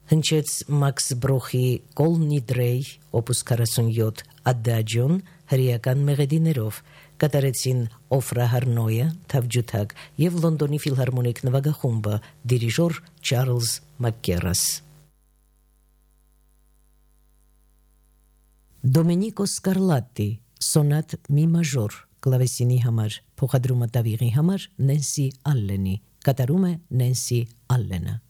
Հնչեց Մաքս Բրոխի Կոլնի Դրեյ, opus 47 Adagio հրեական մեղեդիներով, կատարեցին Օֆրա Հարնոյը, թավջութակ և Լոնդոնի ֆիլհարմոնիկ նվագախումբը, դիրիժոր Չարլզ Մակկերաս։ Դոմենիկո Սկարլատտի, սոնատ մի մաժոր, կլավեսինի համար, փոխադրումը տավիղի համար Նենսի Ալլենի, կատարում է Նենսի Ալլենը։